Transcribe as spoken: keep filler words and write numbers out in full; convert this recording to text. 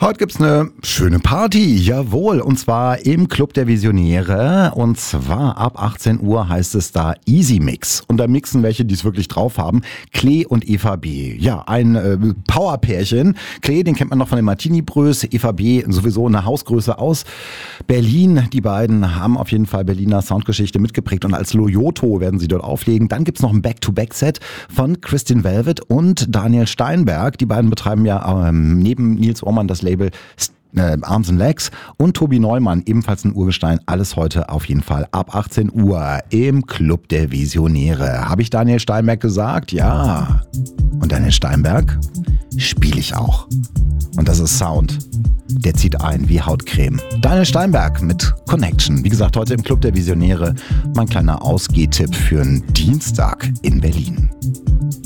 Heute gibt's eine schöne Party, jawohl, und zwar im Club der Visionäre, und zwar ab achtzehn Uhr heißt es da Easy Mix. Und da mixen welche, die es wirklich drauf haben, Klee und Eva B. Ja, ein äh, Powerpärchen. Klee, den kennt man noch von den Martini-Brös, Eva B. sowieso eine Hausgröße aus Berlin. Die beiden haben auf jeden Fall Berliner Soundgeschichte mitgeprägt und als Loyoto werden sie dort auflegen. Dann gibt's noch ein Back-to-Back-Set von Kristin Velvet und Daniel Steinberg. Die beiden betreiben ja ähm, neben Nils Ohrmann das Label äh, Arms and Legs, und Tobi Neumann, ebenfalls ein Urgestein. Alles heute auf jeden Fall ab achtzehn Uhr im Club der Visionäre. Habe ich Daniel Steinberg gesagt? Ja. Und Daniel Steinberg spiele ich auch. Und das ist Sound, der zieht ein wie Hautcreme. Daniel Steinberg mit Connection. Wie gesagt, heute im Club der Visionäre mein kleiner Ausgehtipp für einen Dienstag in Berlin.